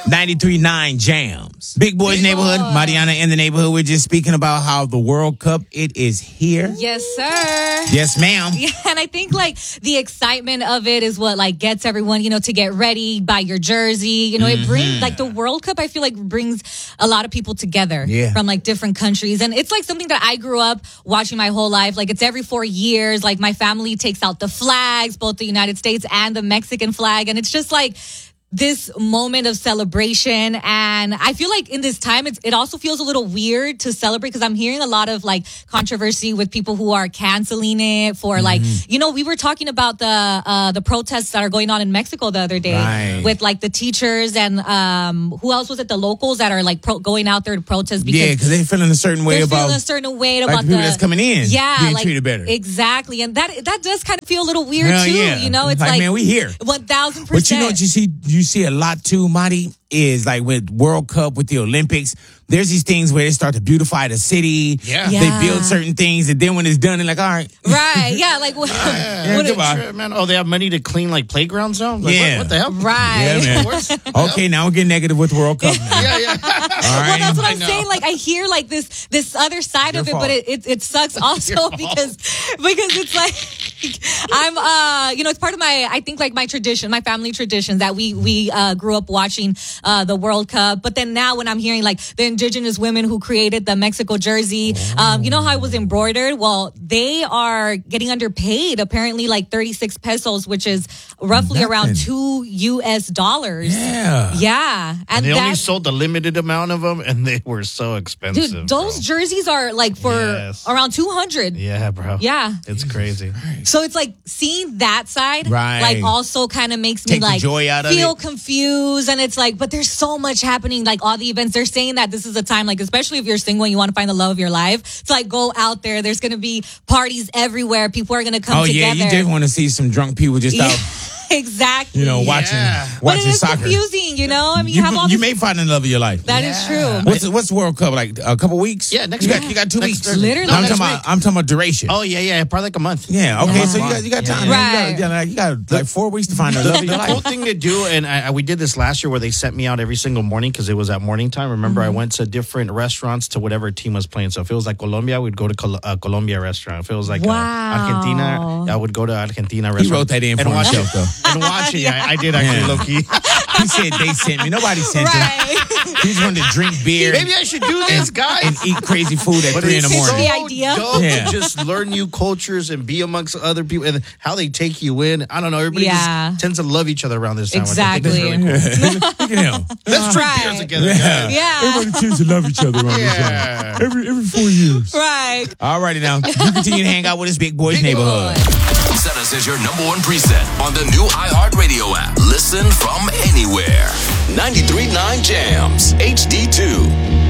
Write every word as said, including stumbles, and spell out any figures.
ninety-three point nine Jams. Big Boys Big Neighborhood. Boy. Mariana in the neighborhood. We're just speaking about how the World Cup, it is here. Yes, sir. Yes, ma'am. Yeah, and I think like the excitement of it is what like gets everyone, you know, to get ready, buy your jersey. You know, Mm-hmm. it brings like the World Cup, I feel like brings a lot of people together Yeah. from like different countries. And it's like something that I grew up watching my whole life. Like it's every four years. Like my family takes out the flags, both the United States and the Mexican flag. And it's just like this moment of celebration. And I feel like in this time, it's, it also feels a little weird to celebrate because I'm hearing a lot of like controversy with people who are canceling it for like, you know, we were talking about the uh, the protests that are going on in Mexico the other day Right. with like the teachers and um, who else was it? The locals that are like pro- going out there to protest because Yeah, because they're feeling a certain way they're about feeling a certain way like about the people that's coming in yeah, getting like, treated better. Exactly. And that that does kind of feel a little weird Hell too. yeah. You know, it's Like, like, man, we here. one thousand But you know percent. what you see? You see a lot too, Marty, is like with World Cup, with the Olympics. There's these things where they start to beautify the city. Yeah. Yeah. They build certain things, and then when it's done, they're like, all right. Right. Yeah. Like, what, Yeah, what goodbye. Sure, man. Oh, they have money to clean like playgrounds now? Like, Yeah. What, what the hell? Right. Yeah, man. Where's- Okay, now we're getting negative with World Cup. Now. Yeah, yeah. All right. Well, that's what I I'm know. saying. Like, I hear like this this other side Your of it, fault. but it, it it sucks also Your fault. because because it's like I'm uh you know it's part of my I think like my tradition, my family tradition that we we uh, grew up watching uh, the World Cup. But then now when I'm hearing like the indigenous women who created the Mexico jersey, um, you know how it was embroidered? Well, they are getting underpaid. Apparently, like thirty-six pesos, which is roughly Nothing. around two U S dollars. Yeah. Yeah, and, And they only that's sold a limited amount of them, and they were so expensive. dude. Those bro. jerseys are like for Yes. around two hundred. Yeah, bro. Yeah. It's crazy. So it's like seeing that side, Right. like also kind of makes me Take the like joy out of feel it. confused. And it's like, but there's so much happening, like all the events. They're saying that this is a time, like, especially if you're single and you want to find the love of your life, to like go out there. There's going to be parties everywhere. People are going to come Oh, together. yeah, you just want to see some drunk people just Yeah, out, exactly. you know, watching, Yeah. But watching it is soccer. confusing, you know? I mean, you, You, have all you this. may find the love of your life. That is Yeah. true. What's what's the World Cup like? A couple weeks? Yeah, next you week. got you got two Next weeks. Thursday. Literally. I'm next talking about I'm talking about duration. Oh, yeah, yeah. Probably like a month. Yeah. Okay. Yeah. So you got you got Yeah, time. yeah. Right. You got, like, you got like four weeks to find the love of your The cool life. thing to do, and I, I- we did this last year where they sent me out every single morning because it was at morning time. Remember, Mm-hmm. I went to different restaurants to whatever team was playing. So if it was like Colombia, we'd go to Col- uh, Colombia restaurant. If it was like uh, Wow. Argentina, I would go to Argentina restaurant. He wrote that in and for watch himself, it, though. and watch it. Yeah, I did actually, Yeah. low key. He said they sent me. Nobody sent him. Right. He just wanted to drink beer Maybe I should do this, guys. and eat crazy food at But three in the it's morning. The so idea. dope Yeah. to just learn new cultures and be amongst other people and how they take you in. I don't know. Everybody Yeah. just tends to love each other around this time. which I think is Exactly. really cool. Look at him. Let's drink Right. beers together. Yeah. guys. Yeah. Everybody tends to love each other around this Yeah. time. Every every four years. Right. All righty now. You continue to hang out with us, Big Boys Neighborhood. Set us as your number one preset on the new iHeartRadio app. Listen from anywhere. ninety-three point nine Jams, H D two.